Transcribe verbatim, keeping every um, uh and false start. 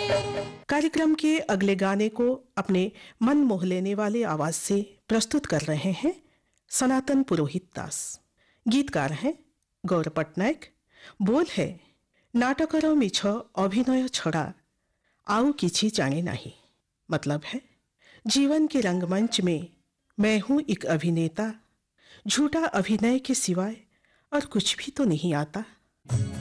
कार्यक्रम के अगले गाने को अपने मन मोह लेने वाले आवाज से प्रस्तुत कर रहे हैं सनातन पुरोहित दास। गीतकार हैं गौर पटनायक। बोल है नाटकर मिछ अभिनय छड़ा आउ किछि जाने नहीं। मतलब है जीवन के रंगमंच में मैं हूं एक अभिनेता, झूठा अभिनय के सिवाय और कुछ भी तो नहीं आता।